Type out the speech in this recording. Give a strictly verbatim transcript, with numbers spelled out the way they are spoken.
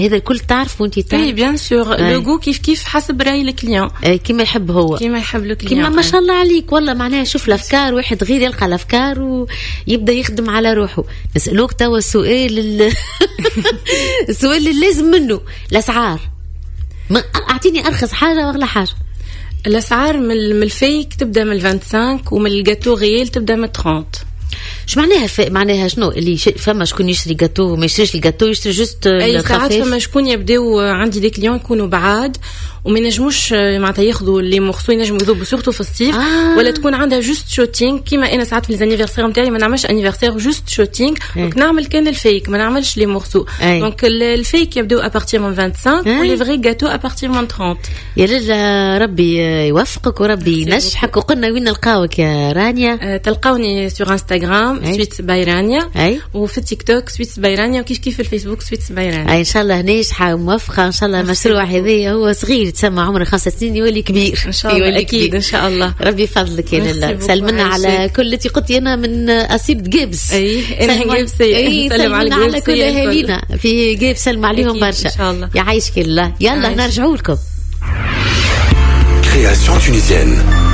هذا الكل تعرف وانت تعرف. اي بيان سور لو جو كيف كيف حسب راي الكليون كيما يحب هو كيما يحب الكليون. كيما ما شاء الله عليك والله معناها شوف الافكار واحد غير يلقى الافكار ويبدا يخدم على روحه. نسالوك توا السؤال السؤال اللي لازم منه الاسعار. اعطيني ارخص حاجه واغلى حاجه. الاسعار من الفيك تبدا من خمسة وعشرين ومن الجاتو غيال تبدا من ثلاثين. اش معناها ف... معناها شنو اللي ش... فما شكون يشتري جاتو وما يشتريش الجاتو يشتري جوست اي ساعات فما شكون يبداو عندي دي كليون يكونوا بعاد وما ينجموش معناتها ياخذوا اللي مخصو ينجموا يذوبوا سورتو في الصيف آه. ولا تكون عندها جوست شوتينغ كيما انا ساعات في الانيفرسير نتاعي ما نعملش انيفرسير جوست شوتينغ دونك نعمل كان الفيك ما نعملش لي مخصو دونك الفيك يبداو ابارتير من خمسة وعشرين ولي فري جاتو ابارتير من ثلاثين. يا لاله ربي يوفقك وربي ينجحك. وقلنا وين نلقاوك يا رانيا؟ أه تلقاوني سور انستغرام سويت بايرانيا وفي التيك توك سويت بايرانيا وكيف كيف في الفيسبوك سويت بايرانيا. اي ان شاء الله ناجحه وموفقه ان شاء الله. المشروع هذا هو صغير تسمى عمره خمسة سنين يولي كبير ان شاء الله اكيد كبير. ان شاء الله ربي يفضلك يا لاله. سلمنا على كل التي قلتي انا من اسيب جيبس. اي انا جيبس سلم على, على كل اهالينا في جيبس سلم عليهم برشا ان شاء الله. يعيشك الله. يلا نرجعوا لكم. Création tunisienne.